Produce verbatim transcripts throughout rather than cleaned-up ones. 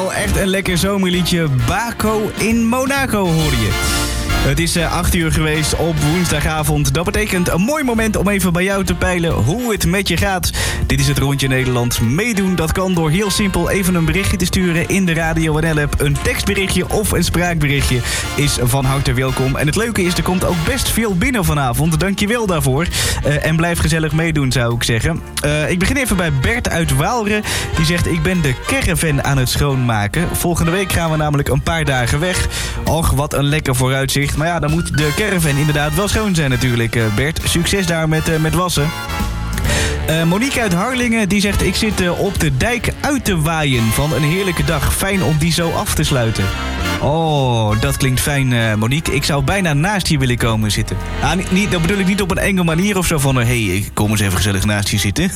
Adele. Echt een lekker zomerliedje. Baco in Monaco hoorde je. Het is uh, acht uur geweest op woensdagavond. Dat betekent een mooi moment om even bij jou te peilen hoe het met je gaat. Dit is het Rondje Nederland. Meedoen, dat kan door heel simpel even een berichtje te sturen in de Radio N L-app. Een tekstberichtje of een spraakberichtje is van harte welkom. En het leuke is, er komt ook best veel binnen vanavond. Dankjewel daarvoor. Uh, en blijf gezellig meedoen, zou ik zeggen. Uh, ik begin even bij Bert uit Waalre. Die zegt, ik ben de caravan aan het schoonmaken. Volgende week gaan we namelijk een paar dagen weg. Och, wat een lekker vooruitzicht. Maar ja, dan moet de caravan inderdaad wel schoon zijn natuurlijk, Bert. Succes daar met, uh, met wassen. Uh, Monique uit Harlingen die zegt, ik zit uh, op de dijk uit te waaien van een heerlijke dag. Fijn om die zo af te sluiten. Oh, dat klinkt fijn, uh, Monique. Ik zou bijna naast je willen komen zitten. Ah, niet, niet, dat bedoel ik niet op een enge manier of zo van... hé, uh, hey, ik kom eens even gezellig naast je zitten.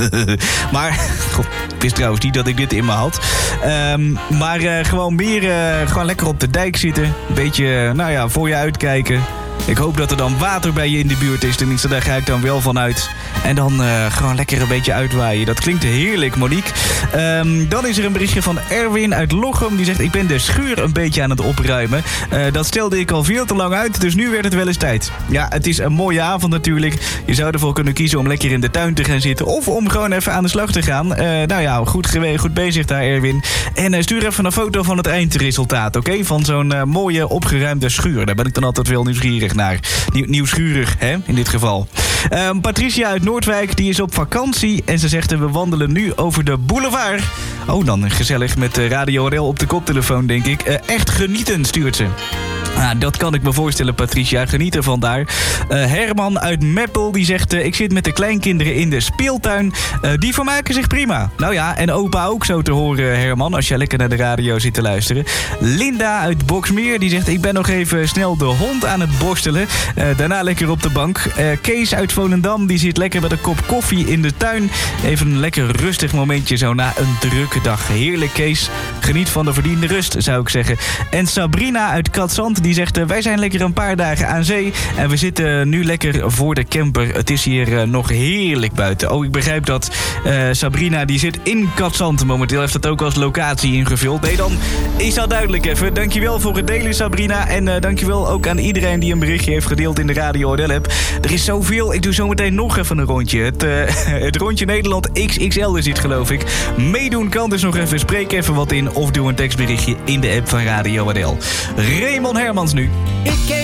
Maar, god, ik wist trouwens niet dat ik dit in me had. Um, maar uh, gewoon meer, uh, gewoon lekker op de dijk zitten. Een beetje, uh, nou ja, voor je uitkijken. Ik hoop dat er dan water bij je in de buurt is. Tenminste, daar ga ik dan wel van uit. En dan uh, gewoon lekker een beetje uitwaaien. Dat klinkt heerlijk, Monique. Um, dan is er een berichtje van Erwin uit Lochem. Die zegt, ik ben de schuur een beetje aan het opruimen. Uh, dat stelde ik al veel te lang uit, dus nu werd het wel eens tijd. Ja, het is een mooie avond natuurlijk. Je zou ervoor kunnen kiezen om lekker in de tuin te gaan zitten. Of om gewoon even aan de slag te gaan. Uh, nou ja, goed, gewe- goed bezig daar, Erwin. En uh, stuur even een foto van het eindresultaat, oké? Okay? Van zo'n uh, mooie opgeruimde schuur. Daar ben ik dan altijd wel nieuwsgierig naar. Nieuw, nieuwsgierig, hè, in dit geval. Um, Patricia uit Noordwijk, die is op vakantie. En ze zegt, we wandelen nu over de boulevard. Oh, dan gezellig met Radio R L op de koptelefoon, denk ik. Uh, echt genieten, stuurt ze. Ah, dat kan ik me voorstellen, Patricia. Geniet ervan daar. Uh, Herman uit Meppel, die zegt... Uh, ik zit met de kleinkinderen in de speeltuin. Uh, die vermaken zich prima. Nou ja, en opa ook zo te horen, Herman... als jij lekker naar de radio zit te luisteren. Linda uit Boksmeer, die zegt... ik ben nog even snel de hond aan het borstelen. Uh, daarna lekker op de bank. Uh, Kees uit Volendam, die zit lekker met een kop koffie in de tuin. Even een lekker rustig momentje zo na een drukke dag. Heerlijk, Kees. Geniet van de verdiende rust, zou ik zeggen. En Sabrina uit Katzand... die zegt, uh, wij zijn lekker een paar dagen aan zee... en we zitten nu lekker voor de camper. Het is hier uh, nog heerlijk buiten. Oh, ik begrijp dat uh, Sabrina, die zit in Katzand momenteel... heeft dat ook als locatie ingevuld. Nee, dan is dat duidelijk even. Dankjewel voor het delen, Sabrina. En uh, dankjewel ook aan iedereen die een berichtje heeft gedeeld... in de Radio R L-app. Er is zoveel. Ik doe zometeen nog even een rondje. Het, uh, het Rondje Nederland X X L is dit, geloof ik. Meedoen kan dus nog even. Spreek even wat in of doe een tekstberichtje in de app van Radio R L. Raymond Hermans nu. Ik